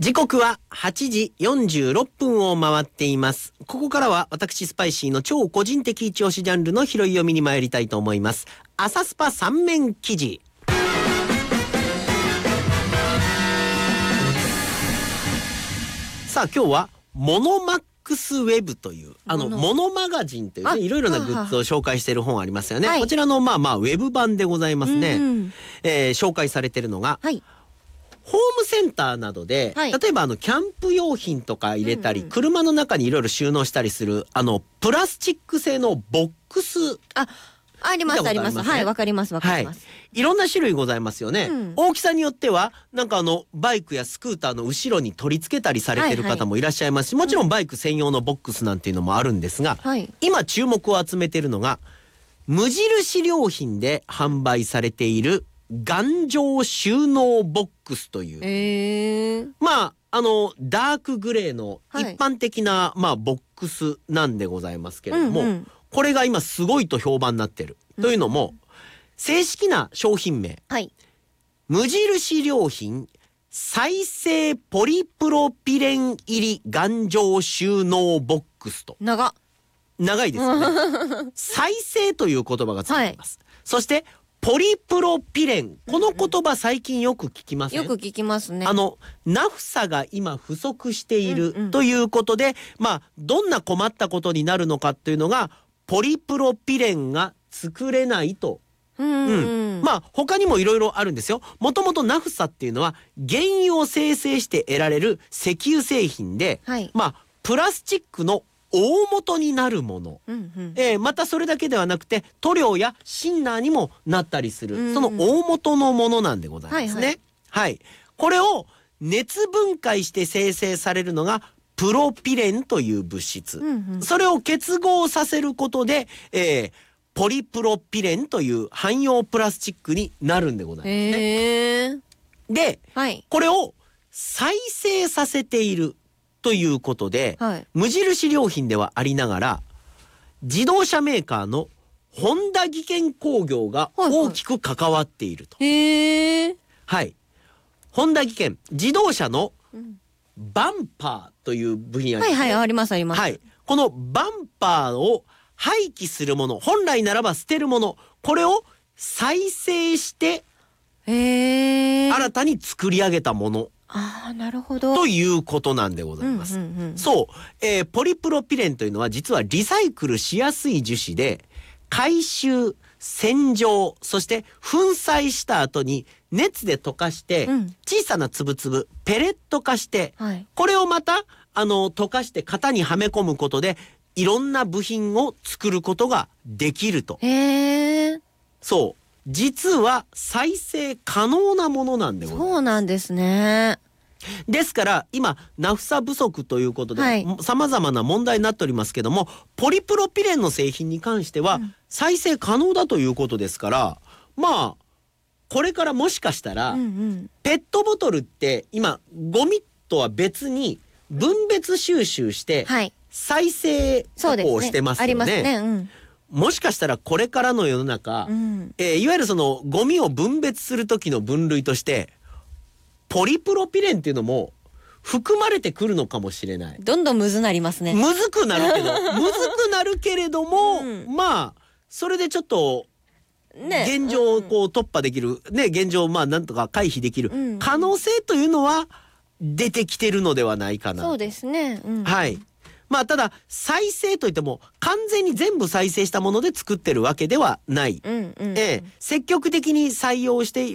時刻は8時46分を回っています。ここからは私スパイシーの超個人的一押しジャンルの拾い読みに参りたいと思います。朝スパ三面記事。さあ今日はモノマックスウェブというモノマガジンというね、いろいろなグッズを紹介している本ありますよね、はい、こちらのウェブ版でございますね、紹介されているのが、はい、ホームセンターなどで、はい、例えばキャンプ用品とか入れたり、車の中にいろいろ収納したりするプラスチック製のボックス、 ありますあります。はい、わかりますわかります。 いろんな種類ございますよね。大きさによってはなんかバイクやスクーターの後ろに取り付けたりされてる方もいらっしゃいますし、もちろんバイク専用のボックスなんていうのもあるんですが、今注目を集めているのが無印良品で販売されている頑丈収納ボックスという、ダークグレーの一般的な、ボックスなんでございますけれども、これが今すごいと評判になってる、というのも正式な商品名、無印良品再生ポリプロピレン入り頑丈収納ボックスと。長いですよね再生という言葉がついています、そしてポリプロピレン、この言葉最近よく聞きません？ よく聞きますね。 ナフサが今不足しているということで、どんな困ったことになるのかというのがポリプロピレンが作れないと。他にもいろいろあるんですよ。もともとナフサっていうのは原油を生成して得られる石油製品で、プラスチックの大元になるもの、またそれだけではなくて塗料やシンナーにもなったりする、その大元のものなんでございますね。これを熱分解して生成されるのがプロピレンという物質、それを結合させることで、ポリプロピレンという汎用プラスチックになるんでございますね。で、これを再生させているということで、無印良品ではありながら自動車メーカーのホンダ技研工業が大きく関わっていると。ホンダ技研、自動車のバンパーという部品ありますね。ありますあります。このバンパーを廃棄するもの、本来ならば捨てるもの、これを再生して新たに作り上げたもの、 なるほど、 ということなんでございます。そう、ポリプロピレンというのは実はリサイクルしやすい樹脂で、回収、洗浄、そして粉砕した後に熱で溶かして、小さな粒々ペレット化して、これをまた溶かして型にはめ込むことでいろんな部品を作ることができると。そう、実は再生可能なものなんでございます。 そうなんですね。 ですから今ナフサ不足ということで様々な問題になっておりますけども、ポリプロピレンの製品に関しては再生可能だということですから、これからもしかしたらペットボトルって今ゴミとは別に分別収集して再生加工してますよね。もしかしたらこれからの世の中、いわゆるそのゴミを分別する時の分類としてポリプロピレンっていうのも含まれてくるのかもしれない。 どんどんむずなりますね。 むずくなるけれども、それでちょっと現状を突破できる、現状をなんとか回避できる可能性というのは出てきてるのではないかな。 そうですね。 ただ再生といっても完全に全部再生したもので作ってるわけではない。積極的に採用して